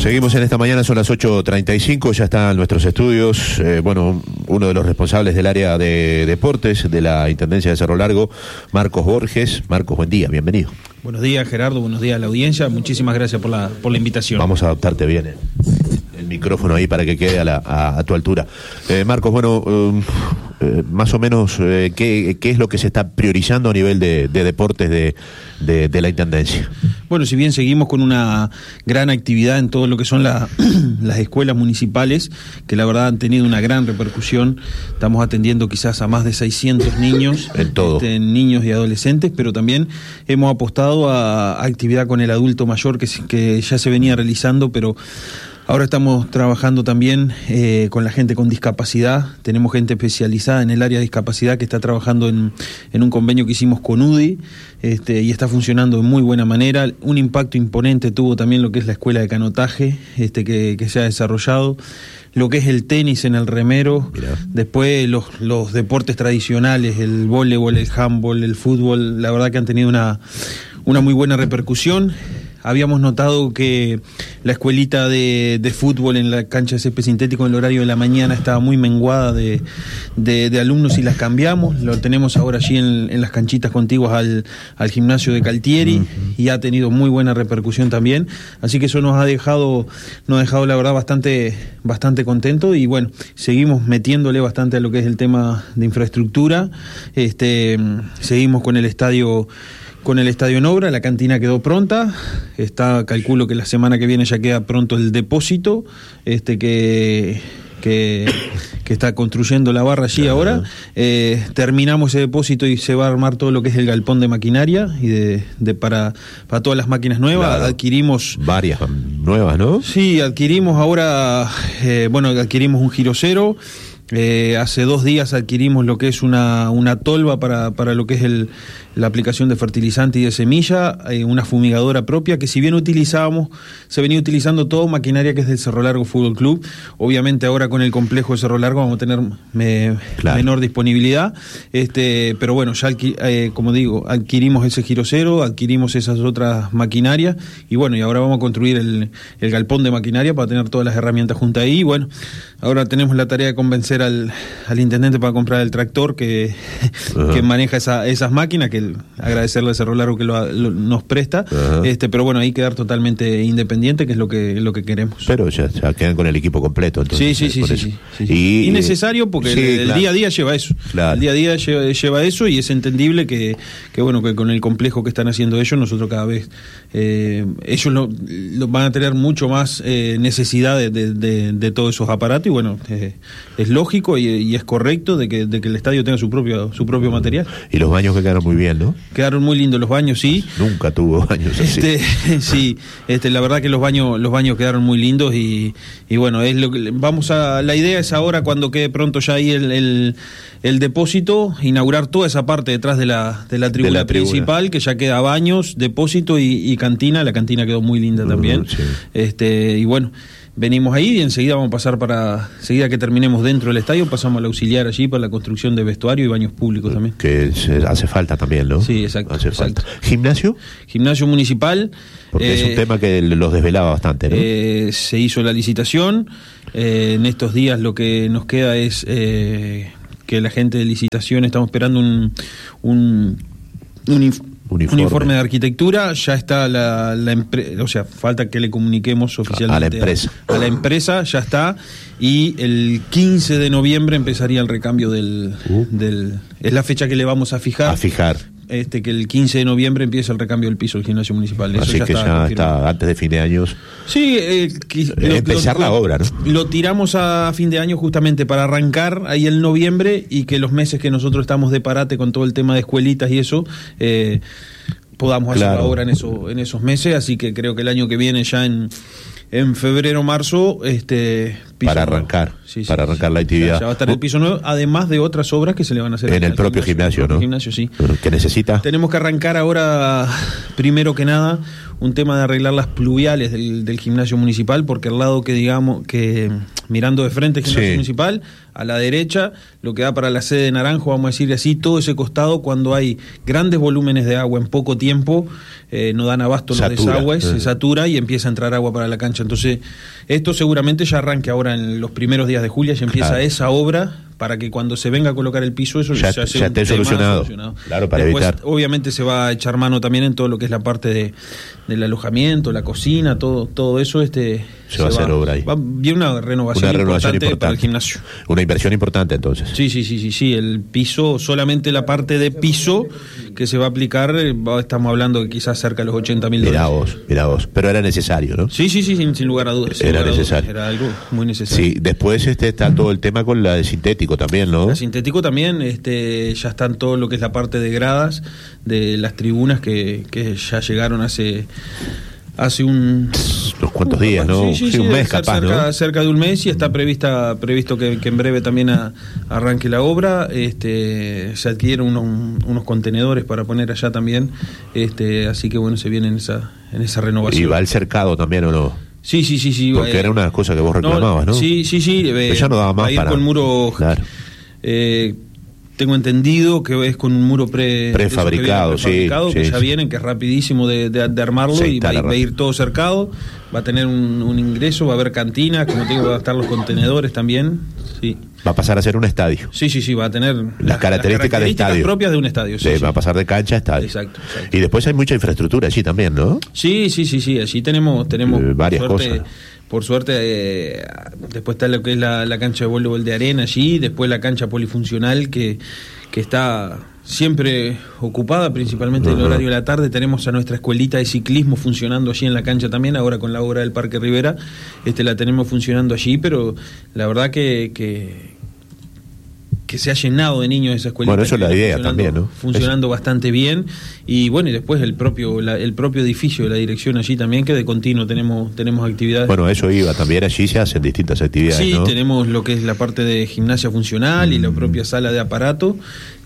Seguimos en esta mañana, son las 8:35, ya está en nuestros estudios, uno de los responsables del área de deportes de la Intendencia de Cerro Largo, Marcos Borges. Marcos, buen día, bienvenido. Buenos días, Gerardo, buenos días a la audiencia, muchísimas gracias por la invitación. Vamos a adaptarte bien el micrófono ahí para que quede a tu altura. Marcos, más o menos, ¿qué es lo que se está priorizando a nivel de deportes de la Intendencia? Bueno, si bien seguimos con una gran actividad en todo lo que son las escuelas municipales, que la verdad han tenido una gran repercusión, estamos atendiendo quizás a más de 600 niños, en todo. Niños y adolescentes, pero también hemos apostado a actividad con el adulto mayor que ya se venía realizando, pero ahora estamos trabajando también con la gente con discapacidad. Tenemos gente especializada en el área de discapacidad que está trabajando en un convenio que hicimos con UDI, y está funcionando de muy buena manera. Un impacto imponente tuvo también lo que es la escuela de canotaje que se ha desarrollado, lo que es el tenis en el remero. Mirá. Después los deportes tradicionales, el voleibol, el handball, el fútbol, la verdad que han tenido una muy buena repercusión. Habíamos notado que la escuelita de fútbol en la cancha de césped sintético en el horario de la mañana estaba muy menguada de alumnos y las cambiamos. Lo tenemos ahora allí en las canchitas contiguas al gimnasio de Caltieri, y ha tenido muy buena repercusión también. Así que eso nos ha dejado la verdad bastante contento, y bueno, seguimos metiéndole bastante a lo que es el tema de infraestructura. Seguimos con el estadio en obra, la cantina quedó pronta, calculo que la semana que viene ya queda pronto el depósito, que está construyendo la barra allí ahora. Terminamos ese depósito y se va a armar todo lo que es el galpón de maquinaria y para todas las máquinas nuevas. Claro. Adquirimos varias nuevas, ¿no? Sí, adquirimos ahora, adquirimos un girocero. Hace 2 días adquirimos lo que es una tolva para lo que es la aplicación de fertilizante y de semilla, una fumigadora propia que, si bien se venía utilizando todo maquinaria que es del Cerro Largo Fútbol Club. Obviamente ahora con el complejo de Cerro Largo vamos a tener menor disponibilidad, pero bueno, ya como digo, adquirimos ese girocero, adquirimos esas otras maquinarias, y ahora vamos a construir el galpón de maquinaria para tener todas las herramientas juntas ahí. Bueno, ahora tenemos la tarea de convencer al intendente para comprar el tractor que maneja esas máquinas, que agradecerle a Cerro Largo que nos presta, pero bueno, ahí quedar totalmente independiente, que es lo que queremos. Pero ya quedan con el equipo completo, entonces. Sí. Y necesario, porque el día a día lleva eso. Claro. El día a día lleva eso, y es entendible que con el complejo que están haciendo ellos, nosotros cada vez ellos lo van a tener mucho más necesidad de todos esos aparatos, y bueno, es lógico y es correcto de que el estadio tenga su propio material. Y los baños que quedaron muy bien, ¿no? Quedaron muy lindos los baños, sí. Nunca tuvo baños así. Sí, la verdad que los baños quedaron muy lindos, y bueno, es lo que la idea es ahora, cuando quede pronto ya ahí el depósito, inaugurar toda esa parte detrás de la tribuna principal, que ya queda baños, depósito y cantina. La cantina quedó muy linda también. Sí. Y bueno, venimos ahí, y enseguida vamos a pasar enseguida que terminemos dentro del estadio, pasamos al auxiliar allí para la construcción de vestuario y baños públicos también. Que hace falta también, ¿no? Sí, exacto. Falta. ¿Gimnasio? Gimnasio municipal. Porque es un tema que los desvelaba bastante, ¿no? Se hizo la licitación. En estos días lo que nos queda es que la gente de licitación, estamos esperando un informe de arquitectura. Ya está la empresa, o sea, falta que le comuniquemos oficialmente a la empresa, ya está, y el 15 de noviembre empezaría el recambio es la fecha que le vamos a fijar. Que el 15 de noviembre empieza el recambio del piso del gimnasio municipal. Eso así ya está antes de fin de año. Sí, empezar la obra, ¿no? Lo tiramos a fin de año justamente para arrancar ahí en noviembre, y que los meses que nosotros estamos de parate con todo el tema de escuelitas y eso, podamos hacer la obra en esos meses. Así que creo que el año que viene, ya en febrero, marzo, para arrancar la actividad. Ya va a estar el piso nuevo, además de otras obras que se le van a hacer en el propio gimnasio, ¿no? El gimnasio, sí. ¿Qué necesita? Tenemos que arrancar ahora, primero que nada, un tema de arreglar las pluviales del gimnasio municipal, porque al lado que mirando de frente el gimnasio municipal, a la derecha, lo que da para la sede de Naranjo, vamos a decir así, todo ese costado, cuando hay grandes volúmenes de agua en poco tiempo, no dan abasto los desagües, se satura y empieza a entrar agua para la cancha. Entonces, esto seguramente ya arranque ahora en los primeros días de julio, ya empieza esa obra, para que cuando se venga a colocar el piso, eso ya esté solucionado. Claro, para después, evitar. Obviamente se va a echar mano también en todo lo que es la parte del alojamiento, la cocina, todo eso. Se va a hacer obra ahí. Viene una renovación importante para el gimnasio. Una inversión importante entonces. Sí, el piso, solamente la parte de piso que se va a aplicar, estamos hablando de quizás cerca de los $80.000. Mirá vos, pero era necesario, ¿no? Sí, sin lugar a dudas. Era necesario. Era algo muy necesario. Sí, después está todo el tema con la de sintético también, ¿no? La sintético también, ya están todo lo que es la parte de gradas de las tribunas que ya llegaron hace unos cuantos días, ¿no? Sí, un mes capaz, cerca de un mes, y está previsto que en breve también arranque la obra. Se adquirieron unos contenedores para poner allá también, así que bueno, se viene en esa renovación. ¿Y va el cercado también o no? Sí. Porque era una cosa que vos reclamabas, ¿no? Sí. Pero ya no daba más para ir con muro. Claro. Tengo entendido que es con un muro prefabricado, que ya vienen, que es rapidísimo de armarlo, y va a ir todo cercado, va a tener un ingreso, va a haber cantinas, como te digo, va a estar los contenedores también. Sí. Va a pasar a ser un estadio. Sí, va a tener las características de estadio propias de un estadio. Sí. Va a pasar de cancha a estadio. Exacto. Y después hay mucha infraestructura allí también, ¿no? Sí, allí tenemos varias cosas. Por suerte, después está lo que es la cancha de voleibol de arena allí, después la cancha polifuncional que está siempre ocupada, principalmente en el horario de la tarde. Tenemos a nuestra escuelita de ciclismo funcionando allí en la cancha también, ahora con la obra del Parque Rivera, la tenemos funcionando allí, pero la verdad que se ha llenado de niños esa escuelita. Bueno, eso es la idea también, ¿no? Funcionando bastante bien. Y bueno, y después el propio edificio de la dirección allí también, que de continuo tenemos actividades. Bueno, eso iba, también allí se hacen distintas actividades, sí, ¿no? Tenemos lo que es la parte de gimnasia funcional y la propia sala de aparato,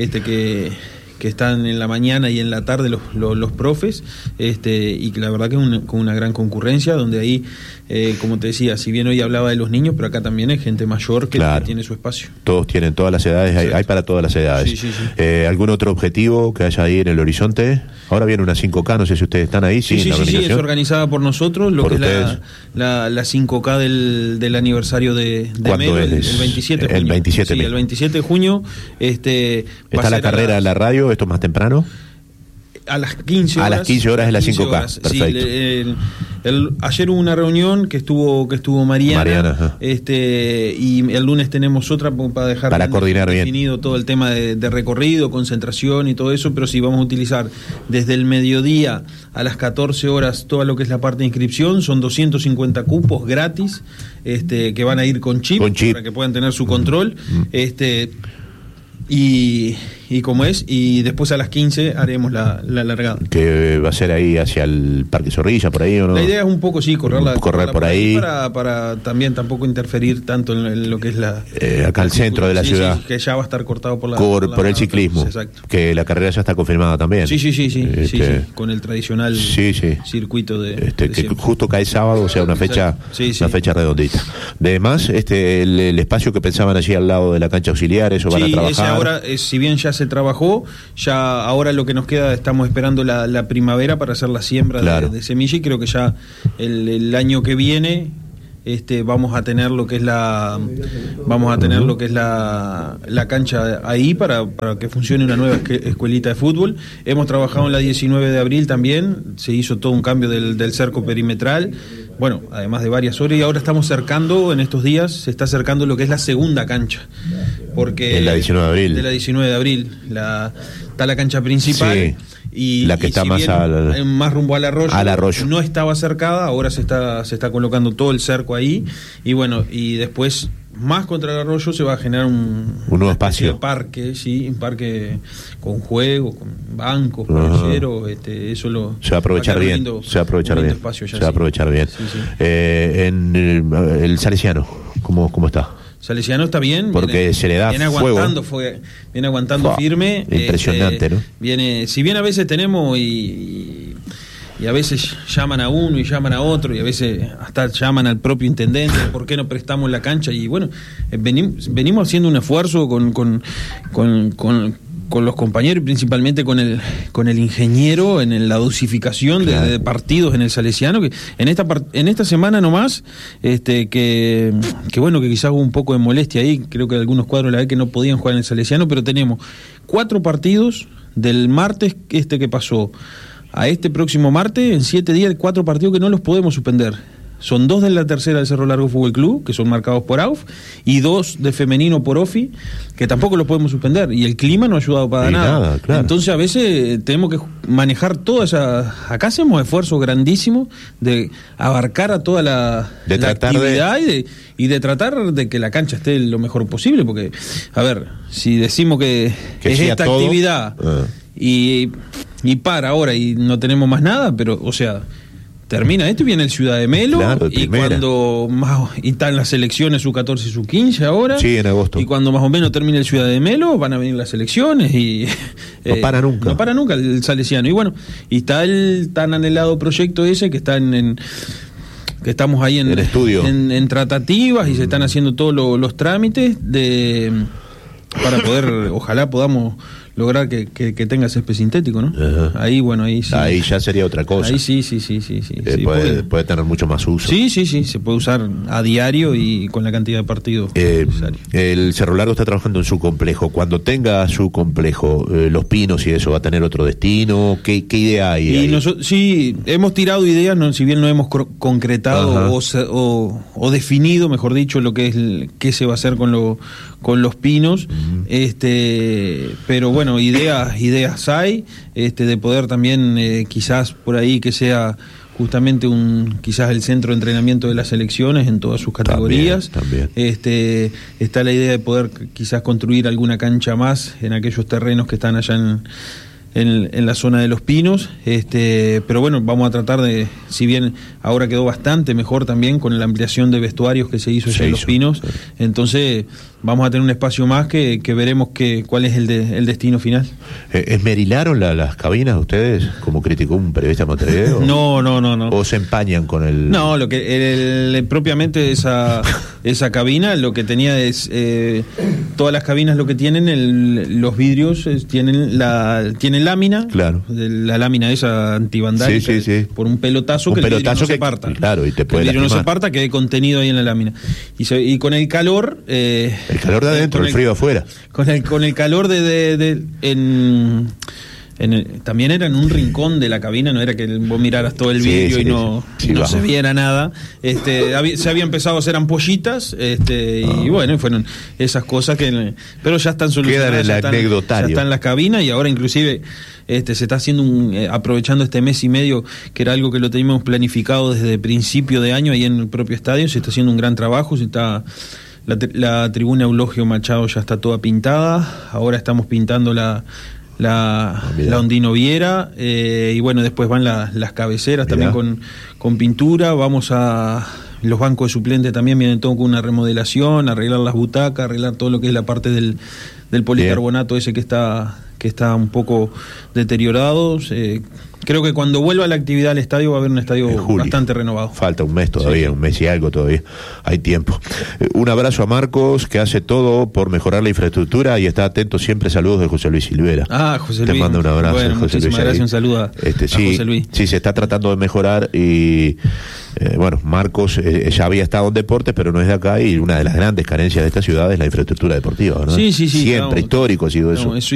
que están en la mañana y en la tarde los profes, y que la verdad que con una gran concurrencia, donde ahí, como te decía, si bien hoy hablaba de los niños, pero acá también hay gente mayor que tiene su espacio. Todos tienen, todas las edades, hay para todas las edades. Sí. ¿Algún otro objetivo que haya ahí en el horizonte? Ahora viene una 5K, no sé si ustedes están ahí. Sí, es organizada por nosotros, por que ustedes. Es la 5K del aniversario de ¿Cuándo Melo, es? El 27 de junio. El 27 el 27 de junio. ¿Está la carrera de la radio, esto más temprano? A las 15 horas. A las 15 horas es la 5K, perfecto. Sí, ayer hubo una reunión que estuvo Mariana, y el lunes tenemos otra para dejar para coordinar definido bien todo el tema de recorrido, concentración y todo eso, pero sí vamos a utilizar desde el mediodía a las 14 horas todo lo que es la parte de inscripción. Son 250 cupos gratis, que van a ir con chip para que puedan tener su control. Y como es, y después a las 15 haremos la largada. ¿Que va a ser ahí hacia el Parque Zorrilla, por ahí o no? La idea es un poco, correr por ahí. Para también tampoco interferir tanto en lo que es acá al centro de la ciudad. Sí, que ya va a estar cortado por el ciclismo. Exacto. Que la carrera ya está confirmada también. Sí, con el tradicional circuito de que justo cae sábado, o sea, una fecha redondita. Además, el espacio que pensaban allí al lado de la cancha auxiliar, eso van a trabajar. Ese ahora, si bien ya se trabajó, ya ahora lo que nos queda, estamos esperando la primavera para hacer la siembra de semilla, y creo que ya el año que viene vamos a tener lo que es la cancha ahí para que funcione una nueva escuelita de fútbol. Hemos trabajado en la 19 de abril también, se hizo todo un cambio del cerco perimetral, bueno, además de varias horas, y ahora estamos cercando, en estos días se está cercando lo que es la segunda cancha, porque en la 19 de abril. De la 19 de abril, está la cancha principal. Sí. Y la que está si más rumbo al arroyo, no estaba cercada, ahora se está colocando todo el cerco ahí, y bueno, y después más contra el arroyo se va a generar un nuevo espacio, un parque con juego, con bancos, parrilleros, eso se va a aprovechar bien, se va a aprovechar bien. En el Salesiano, ¿cómo está? Salesiano está bien, porque se le da viene aguantando firme. Impresionante, ¿no? Si bien a veces tenemos y y a veces llaman a uno y llaman a otro, y a veces hasta llaman al propio intendente, ¿por qué no prestamos la cancha? Y bueno, venimos haciendo un esfuerzo con los compañeros, principalmente con el ingeniero en la dosificación de partidos en el Salesiano, que en esta semana nomás, que bueno, que quizás hubo un poco de molestia ahí, creo que algunos cuadros la vez que no podían jugar en el Salesiano, pero tenemos 4 partidos del martes que pasó a este próximo martes, en 7 días, 4 partidos que no los podemos suspender. Son 2 de la tercera del Cerro Largo Fútbol Club, que son marcados por AUF, y 2 de femenino por OFI, que tampoco los podemos suspender. Y el clima no ha ayudado para nada. Claro. Entonces a veces tenemos que manejar toda esa... Acá hacemos esfuerzos grandísimos de abarcar a toda la actividad y de tratar de que la cancha esté lo mejor posible, porque, a ver, si decimos que es esta todo, actividad y para ahora y no tenemos más nada, pero, o sea... Termina esto y viene el Ciudad de Melo, y cuando y están las elecciones U14 y U15 ahora. Sí, en agosto. Y cuando más o menos termine el Ciudad de Melo, van a venir las elecciones y no para nunca. No para nunca el Salesiano. Y bueno, y está el tan anhelado proyecto ese que está que estamos ahí en estudio, en tratativas, y se están haciendo todos los trámites para poder, ojalá podamos lograr que tenga césped sintético, ¿no? Ajá. Ahí, bueno, ahí sí. Ahí ya sería otra cosa. Ahí sí. Puede tener mucho más uso. Sí, se puede usar a diario y con la cantidad de partidos necesarios. El Cerro Largo está trabajando en su complejo. Cuando tenga su complejo, Los Pinos y eso, ¿va a tener otro destino? ¿Qué idea hay ahí? Sí, hemos tirado ideas, si bien no hemos concretado o definido, mejor dicho, lo que es qué se va a hacer con Los Pinos, pero bueno, ideas hay, de poder también quizás por ahí que sea justamente quizás el centro de entrenamiento de las selecciones en todas sus categorías. También. Está la idea de poder quizás construir alguna cancha más en aquellos terrenos que están allá en la zona de Los Pinos, pero bueno, vamos a tratar de, si bien ahora quedó bastante mejor también con la ampliación de vestuarios que se hizo allá en Los Pinos, entonces vamos a tener un espacio más que veremos cuál es el destino final. ¿Esmerilaron las cabinas ustedes, como criticó un periodista de Montevideo? No. ¿O se empañan con el...? No, lo que propiamente esa cabina, lo que tenía es todas las cabinas lo que tienen los vidrios tienen lámina, claro, la lámina esa antivandálica, por un pelotazo que el vidrio no se parta. Claro, y te puede el vidrio lastimar. No se parta, quede contenido ahí en la lámina. Y con el calor... el calor de adentro, el frío afuera. Con el calor también era en un rincón de la cabina, no era que vos miraras todo el vidrio y no se viera nada. Se había empezado a hacer ampollitas, y bueno, fueron esas cosas pero ya están solucionadas. Quedan en el anecdotario. Ya están las cabinas, y ahora inclusive se está haciendo aprovechando este mes y medio, que era algo que lo teníamos planificado desde principio de año ahí en el propio estadio. Se está haciendo un gran trabajo, la tribuna Eulogio Machado ya está toda pintada, ahora estamos pintando la Ondino Viera, y bueno, después van las cabeceras también con pintura. Vamos a los bancos de suplentes también vienen todo con una remodelación, arreglar las butacas, arreglar todo lo que es la parte del policarbonato ese que está un poco deteriorado. Creo que cuando vuelva la actividad al estadio va a haber un estadio bastante renovado. Falta un mes todavía, un mes y algo todavía. Hay tiempo. Un abrazo a Marcos, que hace todo por mejorar la infraestructura y está atento siempre. Saludos de José Luis Silvera. José Luis. Te mando un abrazo, bueno, José muchísimas Luis. Gracias, un saludo a José Luis. Sí, se está tratando de mejorar y... bueno, Marcos ya había estado en deportes, pero no es de acá, y una de las grandes carencias de esta ciudad es la infraestructura deportiva, ¿verdad? Sí. Siempre histórico ha sido eso.